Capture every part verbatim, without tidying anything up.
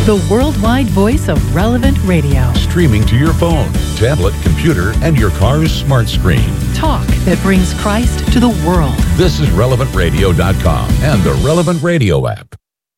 the worldwide voice of Relevant Radio. Streaming to your phone, tablet, computer, and your car's smart screen. Talk that brings Christ to the world. This is relevant radio dot com and the Relevant Radio app.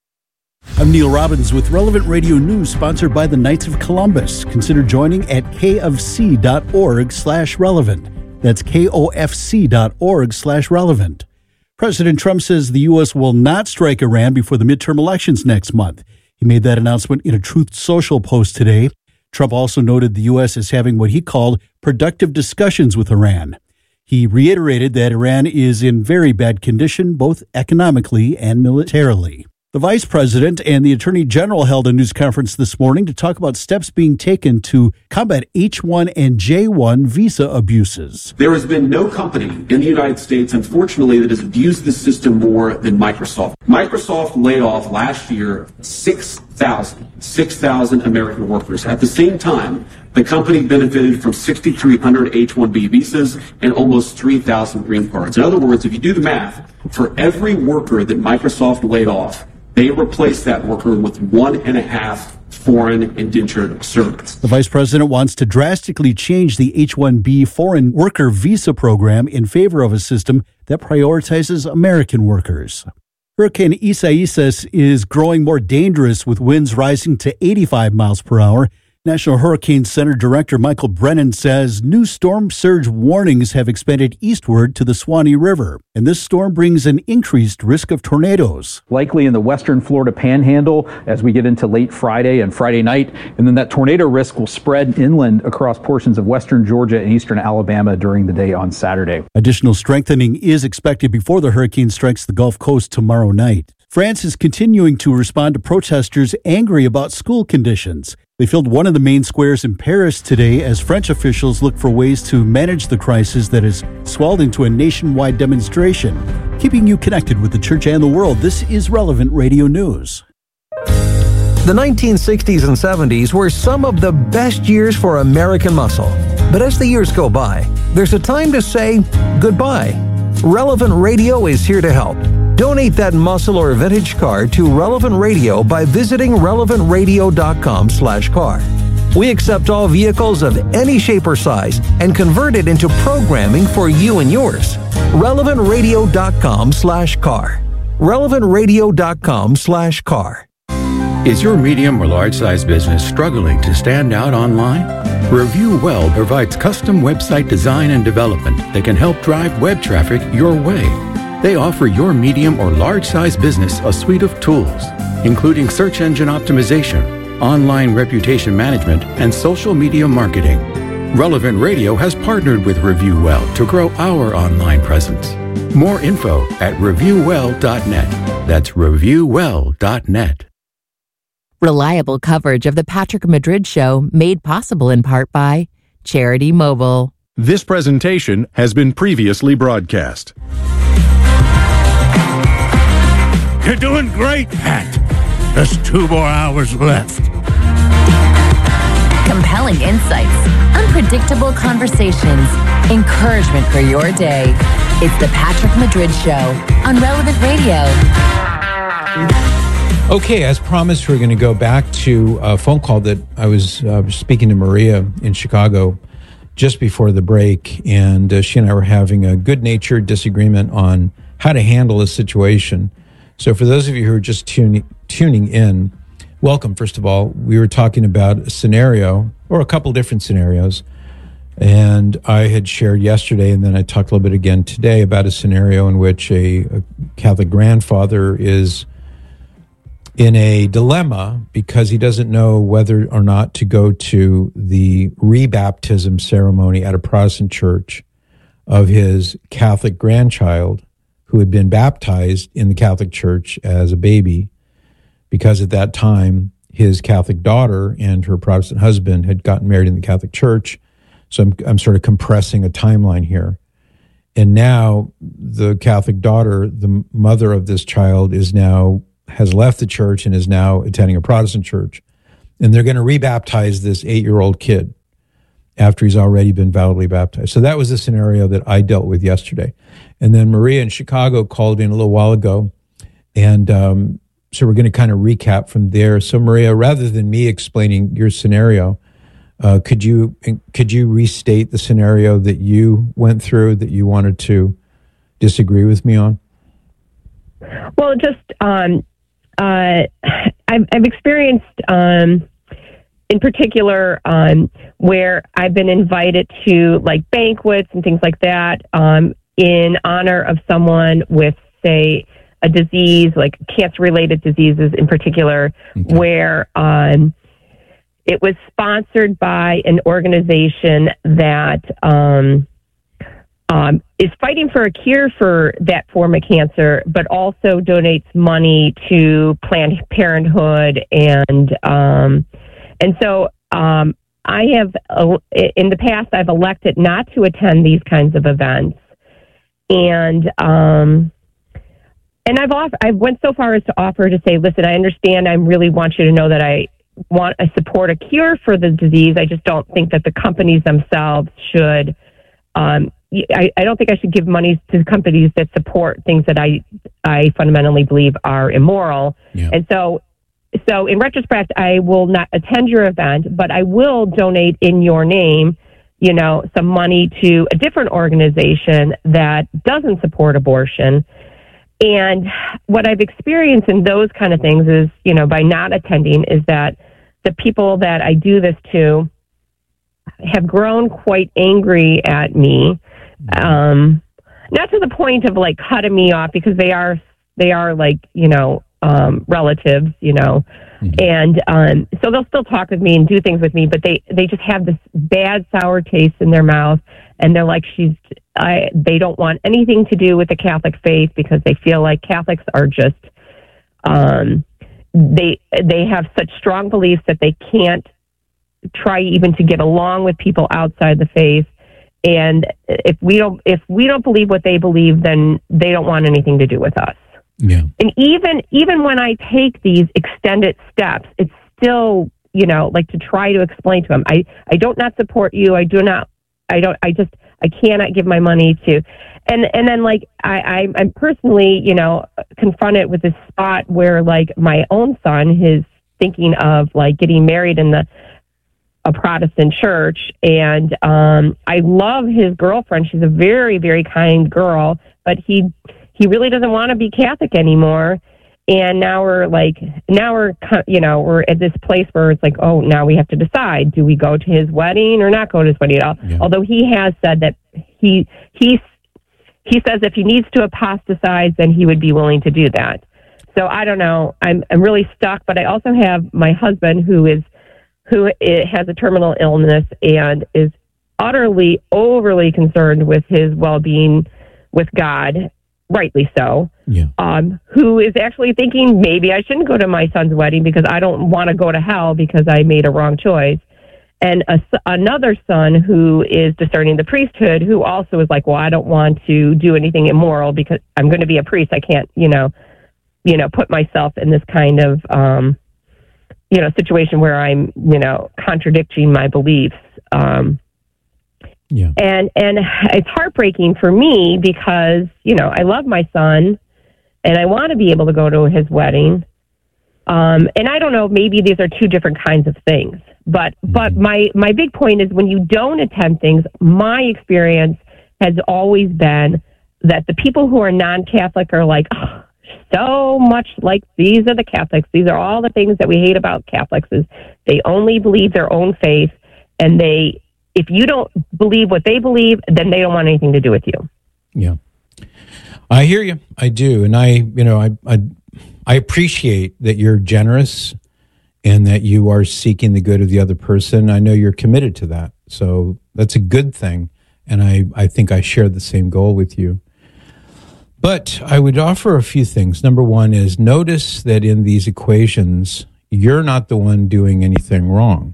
I'm Neil Robbins with Relevant Radio News, sponsored by the Knights of Columbus. Consider joining at k f c dot org slash relevant. That's k o f c dot org slash relevant. President Trump says the U S will not strike Iran before the midterm elections next month. He made that announcement in a Truth Social post today. Trump also noted the U S is having what he called productive discussions with Iran. He reiterated that Iran is in very bad condition, both economically and militarily. The Vice President and the Attorney General held a news conference this morning to talk about steps being taken to combat H one and J one visa abuses. There has been no company in the United States, unfortunately, that has abused the system more than Microsoft. Microsoft laid off last year six thousand American workers. At the same time, the company benefited from six thousand three hundred H one B visas and almost three thousand green cards. In other words, if you do the math, for every worker that Microsoft laid off, they replaced that worker with one and a half foreign indentured servants. The Vice President wants to drastically change the H one B foreign worker visa program in favor of a system that prioritizes American workers. Hurricane Isaias is growing more dangerous with winds rising to eighty-five miles per hour. National Hurricane Center Director Michael Brennan says new storm surge warnings have expanded eastward to the Suwannee River, and this storm brings an increased risk of tornadoes. Likely in the western Florida panhandle as we get into late Friday and Friday night, and then that tornado risk will spread inland across portions of western Georgia and eastern Alabama during the day on Saturday. Additional strengthening is expected before the hurricane strikes the Gulf Coast tomorrow night. France is continuing to respond to protesters angry about school conditions. They filled one of the main squares in Paris today as French officials look for ways to manage the crisis that has swelled into a nationwide demonstration. Keeping you connected with the church and the world, this is Relevant Radio News. The nineteen sixties and seventies were some of the best years for American muscle. But as the years go by, there's a time to say goodbye. Relevant Radio is here to help. Donate that muscle or vintage car to Relevant Radio by visiting relevant radio dot com slash car. We accept all vehicles of any shape or size and convert it into programming for you and yours. relevant radio dot com slash car. relevant radio dot com slash car. Is your medium or large size business struggling to stand out online? Review Well provides custom website design and development that can help drive web traffic your way. They offer your medium or large size business a suite of tools, including search engine optimization, online reputation management, and social media marketing. Relevant Radio has partnered with Review Well to grow our online presence. More info at review well dot net. That's review well dot net. Reliable coverage of the Patrick Madrid Show made possible in part by Charity Mobile. This presentation has been previously broadcast. You're doing great, Pat. There's two more hours left. Compelling insights, unpredictable conversations, encouragement for your day. It's the Patrick Madrid Show on Relevant Radio. Okay, as promised, we're going to go back to a phone call that I was uh, speaking to Maria in Chicago just before the break, and uh, she and I were having a good-natured disagreement on how to handle a situation. So for those of you who are just tuning tuning in, welcome, first of all. We were talking about a scenario, or a couple different scenarios, and I had shared yesterday, and then I talked a little bit again today about a scenario in which a, a Catholic grandfather is in a dilemma because he doesn't know whether or not to go to the rebaptism ceremony at a Protestant church of his Catholic grandchild who had been baptized in the Catholic Church as a baby, because at that time his Catholic daughter and her Protestant husband had gotten married in the Catholic Church. So I'm, I'm sort of compressing a timeline here. And now the Catholic daughter, the mother of this child, is now has left the church and is now attending a Protestant church. And they're going to rebaptize this eight-year-old kid after he's already been validly baptized. So that was the scenario that I dealt with yesterday. And then Maria in Chicago called in a little while ago, and um, so we're going to kind of recap from there. So Maria, rather than me explaining your scenario, uh, could you could you restate the scenario that you went through that you wanted to disagree with me on? Well, just um, uh, I've, I've experienced, um, in particular, um, where I've been invited to like banquets and things like that um, in honor of someone with, say, a disease, like cancer-related diseases in particular, okay. where um, it was sponsored by an organization that um, um, is fighting for a cure for that form of cancer, but also donates money to Planned Parenthood. And um, and so um, I have, uh, in the past, I've elected not to attend these kinds of events. And um, and I've off- I went so far as to offer to say, listen, I understand. I really want you to know that I want to support a cure for the disease. I just don't think that the companies themselves should. Um, I, I don't think I should give money to companies that support things that I I fundamentally believe are immoral. Yeah. And so, so in retrospect, I will not attend your event, but I will donate in your name, you know, some money to a different organization that doesn't support abortion. And what I've experienced in those kind of things is, you know, by not attending, is that the people that I do this to have grown quite angry at me. Um, not to the point of like cutting me off, because they are, they are like, you know, um, relatives, you know, mm-hmm. and, um, so they'll still talk with me and do things with me, but they, they just have this bad sour taste in their mouth. And they're like, she's, I, they don't want anything to do with the Catholic faith because they feel like Catholics are just, um, they, they have such strong beliefs that they can't try even to get along with people outside the faith. And if we don't, if we don't believe what they believe, then they don't want anything to do with us. Yeah. And even, even when I take these extended steps, it's still, you know, like to try to explain to them, I, I don't not support you. I do not, I don't, I just, I cannot give my money to, and, and then like, I, I, I'm personally, you know, confronted with this spot where like my own son is thinking of like getting married in the, a Protestant church. And um, I love his girlfriend. She's a very, very kind girl, but he, he really doesn't want to be Catholic anymore. And now we're like, now we're, you know, we're at this place where it's like, oh, now we have to decide, do we go to his wedding or not go to his wedding at all? Yeah. Although he has said that he, he, he says if he needs to apostatize, then he would be willing to do that. So I don't know. I'm, I'm really stuck, but I also have my husband who is, who has a terminal illness and is utterly overly concerned with his well-being with God, rightly so, yeah. um, who is actually thinking maybe I shouldn't go to my son's wedding because I don't want to go to hell because I made a wrong choice. And a, another son who is discerning the priesthood, who also is like, well, I don't want to do anything immoral because I'm going to be a priest. I can't, you know, you know, put myself in this kind of, um, you know, situation where I'm, you know, contradicting my beliefs. Um, yeah. And, and it's heartbreaking for me because, you know, I love my son and I want to be able to go to his wedding. Um, and I don't know, maybe these are two different kinds of things, but, mm-hmm. but my, my big point is when you don't attend things, my experience has always been that the people who are non-Catholic are like, oh, so much like these are the Catholics. These are all the things that we hate about Catholics is they only believe their own faith. And they, if you don't believe what they believe, then they don't want anything to do with you. Yeah. I hear you. I do. And I, you know, I, I, I appreciate that you're generous and that you are seeking the good of the other person. I know you're committed to that. So that's a good thing. And I, I think I share the same goal with you. But I would offer a few things. Number one is notice that in these equations, you're not the one doing anything wrong.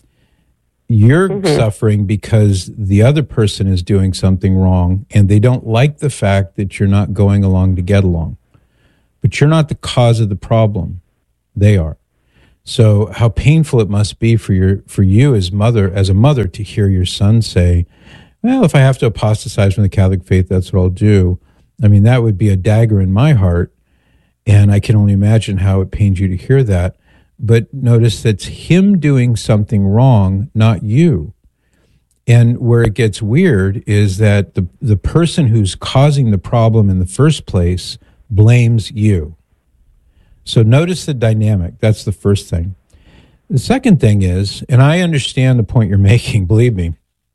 You're mm-hmm. suffering because the other person is doing something wrong, and they don't like the fact that you're not going along to get along. But you're not the cause of the problem. They are. So how painful it must be for your for you as mother as a mother to hear your son say, well, if I have to apostatize from the Catholic faith, that's what I'll do. I mean, that would be a dagger in my heart. And I can only imagine how it pains you to hear that. But notice that's him doing something wrong, not you. And where it gets weird is that the, the person who's causing the problem in the first place blames you. So notice the dynamic. That's the first thing. The second thing is, and I understand the point you're making, believe me,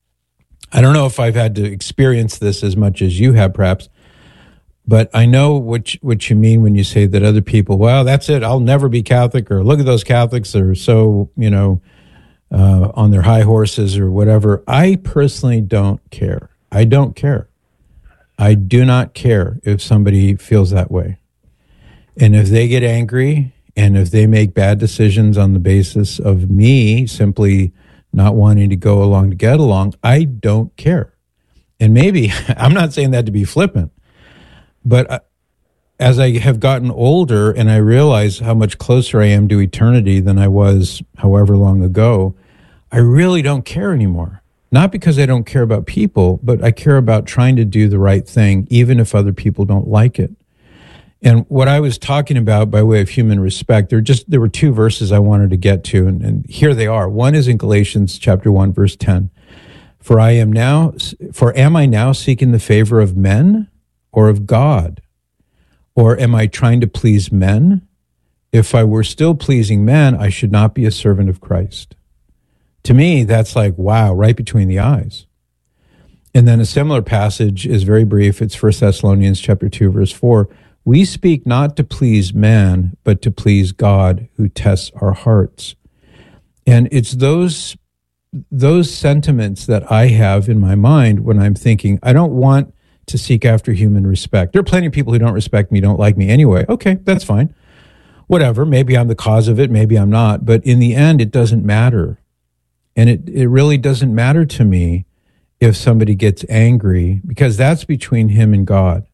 I don't know if I've had to experience this as much as you have, perhaps, but I know what you, what you mean when you say that other people, well, that's it, I'll never be Catholic, or look at those Catholics, they're so, you know, uh, on their high horses or whatever. I personally don't care. I don't care. I do not care if somebody feels that way. And if they get angry and if they make bad decisions on the basis of me simply not wanting to go along to get along, I don't care. And maybe, I'm not saying that to be flippant, but as I have gotten older and I realize how much closer I am to eternity than I was however long ago, I really don't care anymore. Not because I don't care about people, but I care about trying to do the right thing, even if other people don't like it. And what I was talking about by way of human respect, there just there were two verses I wanted to get to, and, and here they are. One is in Galatians chapter one, verse ten. For I am now, for am I now seeking the favor of men or of God? Or am I trying to please men? If I were still pleasing men, I should not be a servant of Christ. To me, that's like, wow, right between the eyes. And then a similar passage is very brief. It's First Thessalonians chapter two, verse four. We speak not to please man, but to please God who tests our hearts. And it's those, those sentiments that I have in my mind when I'm thinking, I don't want to seek after human respect. There are plenty of people who don't respect me, don't like me anyway. Okay, that's fine. Whatever, maybe I'm the cause of it, maybe I'm not. But in the end, it doesn't matter. And it, it really doesn't matter to me if somebody gets angry, because that's between him and God.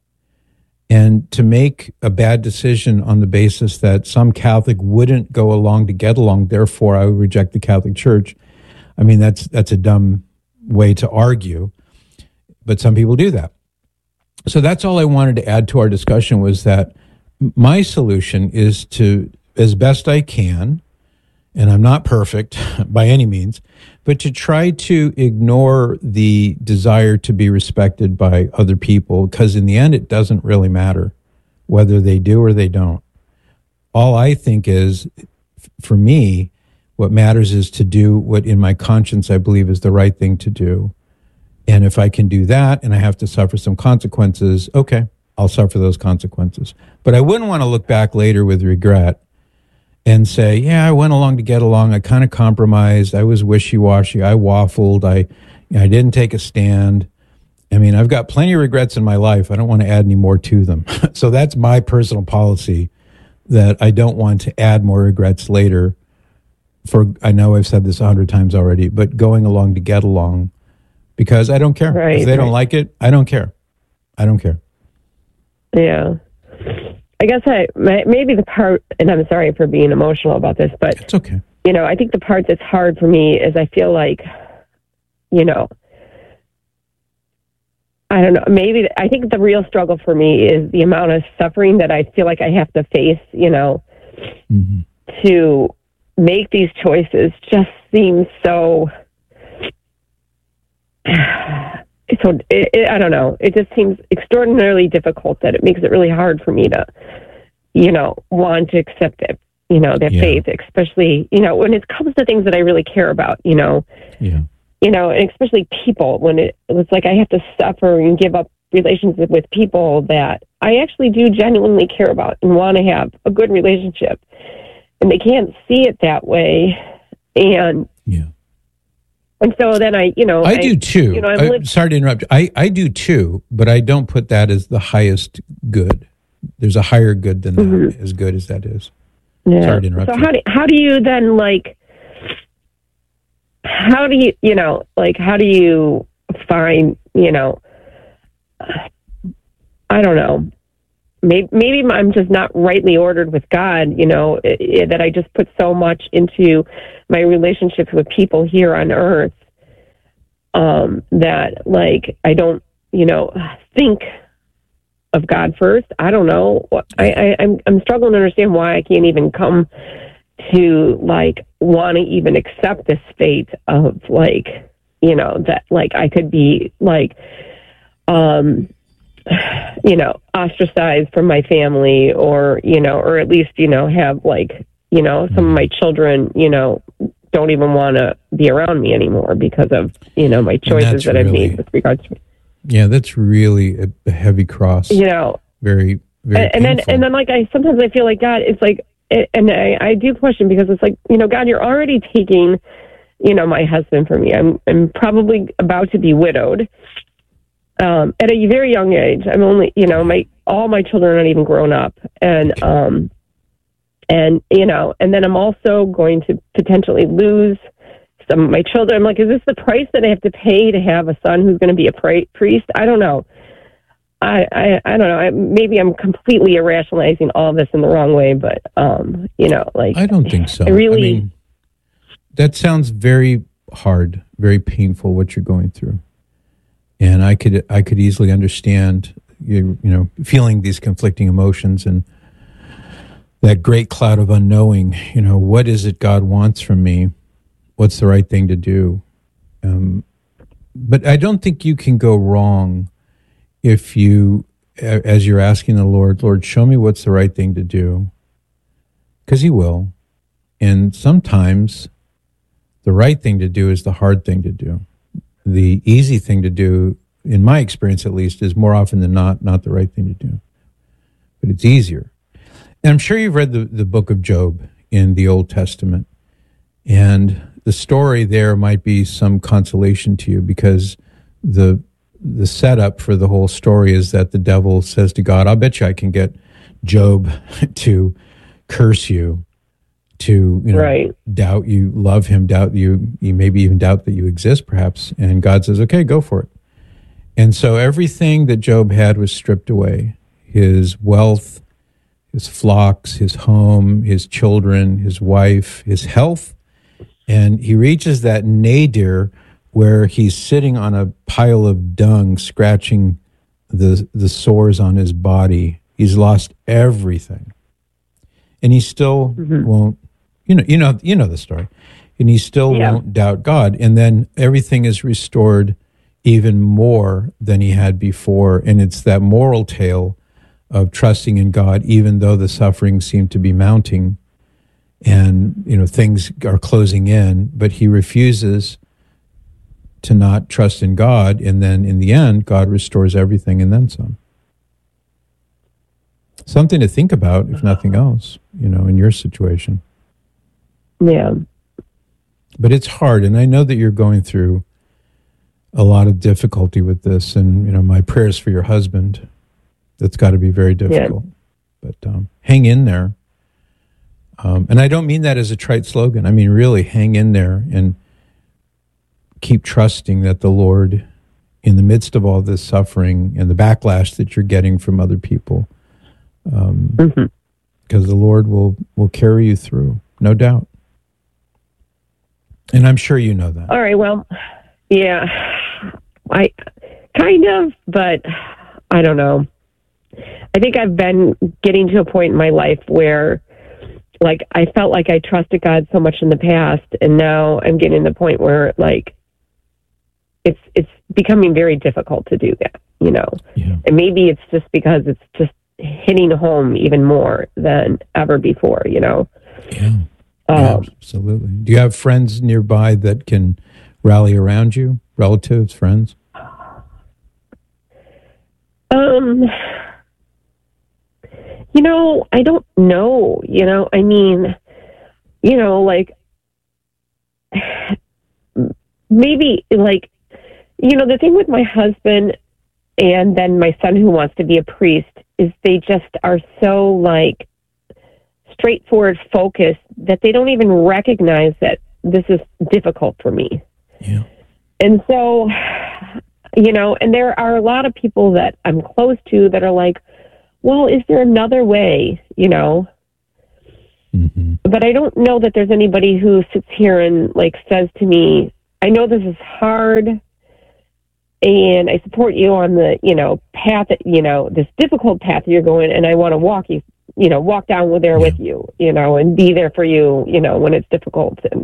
And to make a bad decision on the basis that some Catholic wouldn't go along to get along, therefore I would reject the Catholic Church, I mean, that's that's a dumb way to argue. But some people do that. So that's all I wanted to add to our discussion, was that my solution is to, as best I can, and I'm not perfect by any means, but to try to ignore the desire to be respected by other people, because in the end, it doesn't really matter whether they do or they don't. All I think is, for me, what matters is to do what in my conscience I believe is the right thing to do. And if I can do that and I have to suffer some consequences, okay, I'll suffer those consequences. But I wouldn't want to look back later with regret and say, yeah, I went along to get along. I kind of compromised. I was wishy-washy. I waffled. I, I didn't take a stand. I mean, I've got plenty of regrets in my life. I don't want to add any more to them. So that's my personal policy, that I don't want to add more regrets later. For, I know I've said this a hundred times already, but going along to get along, because I don't care. Right, if they right. don't like it, I don't care. I don't care. Yeah. I guess I maybe the part, and I'm sorry for being emotional about this, but it's okay. You know, I think the part that's hard for me is I feel like, you know, I don't know, maybe I think the real struggle for me is the amount of suffering that I feel like I have to face, you know, mm-hmm. to make these choices just seems so, so it, it, I don't know, it just seems extraordinarily difficult that it makes it really hard for me to, you know, want to accept it, you know, their yeah. faith, especially, you know, when it comes to things that I really care about, you know, yeah. you know, and especially people, when it, it was like I have to suffer and give up relationships with people that I actually do genuinely care about and want to have a good relationship, and they can't see it that way. And yeah. And so then I, you know, I, I do too. You know, I, lived- sorry to interrupt. I, I do too, but I don't put that as the highest good. There's a higher good than that, mm-hmm. as good as that is. Yeah. Sorry to interrupt. So you. how do how do you then like? How do you you know like how do you find you know? I don't know. Maybe maybe I'm just not rightly ordered with God. You know it, it, that I just put so much into my relationships with people here on earth, um, that like I don't, you know, think of God first. I don't know. I, I, I'm I'm struggling to understand why I can't even come to like want to even accept this fate of like, you know, that like I could be like, um, you know, ostracized from my family, or you know, or at least you know have like you know some of my children, you know, don't even want to be around me anymore because of you know my choices that really, I've made with regards to. Yeah, that's really a, a heavy cross. You know, very, very and, and then and then like I sometimes I feel like God, it's like, and I, I do question because it's like you know God, you're already taking, you know, my husband from me. I'm I'm probably about to be widowed, um, at a very young age. I'm only you know my all my children are not even grown up, and um, and you know, and then I'm also going to potentially lose some of my children. I'm like, is this the price that I have to pay to have a son who's going to be a pra- priest? I don't know. I, I, I don't know. I, maybe I'm completely irrationalizing all of this in the wrong way, but, um, you know, like... I don't think so. I really... I mean, that sounds very hard, very painful, what you're going through. And I could I could easily understand, you, you know, feeling these conflicting emotions and that great cloud of unknowing. You know, what is it God wants from me? What's the right thing to do? Um, but I don't think you can go wrong if you, as you're asking the Lord, Lord, show me what's the right thing to do. Because he will. And sometimes the right thing to do is the hard thing to do. The easy thing to do, in my experience at least, is more often than not, not the right thing to do. But it's easier. And I'm sure you've read the, the book of Job in the Old Testament. And the story there might be some consolation to you, because the the setup for the whole story is that the devil says to God, I'll bet you I can get Job to curse you, to you know, right. doubt you love him, doubt you, you maybe even doubt that you exist perhaps. And God says, okay, go for it. And so everything that Job had was stripped away. His wealth, his flocks, his home, his children, his wife, his health. And he reaches that nadir where he's sitting on a pile of dung, scratching the the sores on his body. He's lost everything, and he still mm-hmm. won't. You know, you know, you know the story, and he still yeah. won't doubt God. And then everything is restored even more than he had before. And it's that moral tale of trusting in God, even though the suffering seemed to be mounting. And, you know, things are closing in, but he refuses to not trust in God. And then in the end, God restores everything and then some. Something to think about, if nothing else, you know, in your situation. Yeah. But it's hard. And I know that you're going through a lot of difficulty with this. And, you know, my prayers for your husband. That's got to be very difficult. Yeah. But um, hang in there. Um, and I don't mean that as a trite slogan. I mean, really hang in there and keep trusting that the Lord, in the midst of all this suffering and the backlash that you're getting from other people, um, mm-hmm. because the Lord will, will carry you through, no doubt. And I'm sure you know that. All right, well, yeah, I kind of, but I don't know. I think I've been getting to a point in my life where, like, I felt like I trusted God so much in the past, and now I'm getting to the point where, like, it's it's becoming very difficult to do that, you know. Yeah. And maybe it's just because it's just hitting home even more than ever before, you know. Yeah, yeah um, absolutely. Do you have friends nearby that can rally around you? Relatives, friends? Um... You know, I don't know, you know, I mean, you know, like, maybe, like, you know, the thing with my husband and then my son who wants to be a priest is they just are so, like, straightforward focused that they don't even recognize that this is difficult for me. Yeah. And so, you know, and there are a lot of people that I'm close to that are like, well, is there another way, you know? Mm-hmm. But I don't know that there's anybody who sits here and, like, says to me, I know this is hard, and I support you on the, you know, path that, you know, this difficult path you're going, and I want to walk you, you know, walk down with there yeah. with you, you know, and be there for you, you know, when it's difficult. And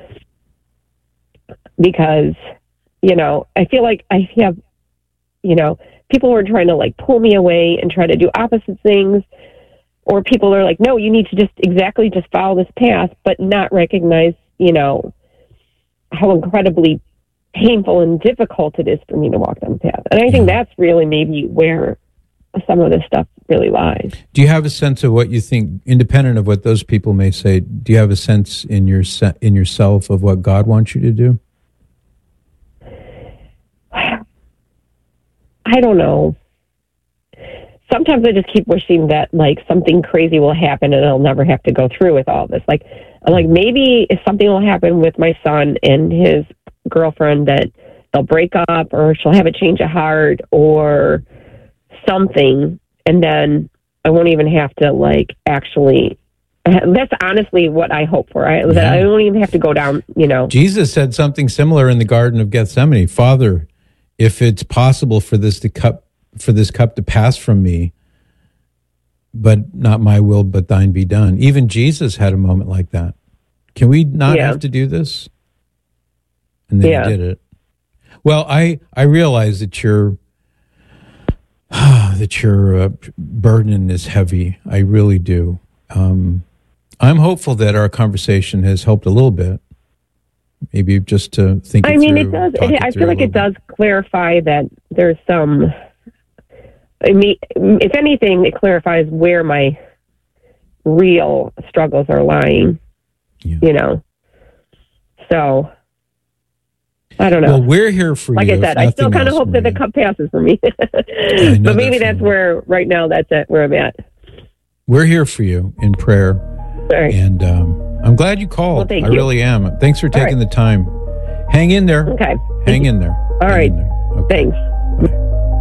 because, you know, I feel like I have, you know, people who are trying to like pull me away and try to do opposite things, or people are like, no, you need to just exactly just follow this path, but not recognize, you know, how incredibly painful and difficult it is for me to walk down the path. And I think yeah. that's really maybe where some of this stuff really lies. Do you have a sense of what you think, independent of what those people may say, do you have a sense in your in yourself of what God wants you to do? I don't know. Sometimes I just keep wishing that like something crazy will happen and I'll never have to go through with all this. Like, I'm like, maybe if something will happen with my son and his girlfriend, that they'll break up, or she'll have a change of heart or something, and then I won't even have to like actually. That's honestly what I hope for. I, yeah. that I don't even have to go down. You know, Jesus said something similar in the Garden of Gethsemane. Father, if it's possible for this to cup for this cup to pass from me, but not my will, but thine be done. Even Jesus had a moment like that. Can we not yeah. have to do this? And then yeah. he did it. Well, I, I realize that your that your uh, burden is heavy. I really do. Um, I'm hopeful that our conversation has helped a little bit. Maybe just to think. I it mean, through, it does. It, it I feel like it bit. does clarify that there's some. I mean, if anything, it clarifies where my real struggles are lying. Yeah. You know. So. I don't know. Well, we're here for like you. Like I said, I still kind of hope Maria. that the cup passes for me. But maybe that's, that's where, right now, that's it, where I'm at. We're here for you in prayer. Right. And um, I'm glad you called. Well, thank I you. really am. Thanks for taking right. the time. Hang in there. Okay. Hang in there. All Hang right. in there. Okay. Thanks. Bye.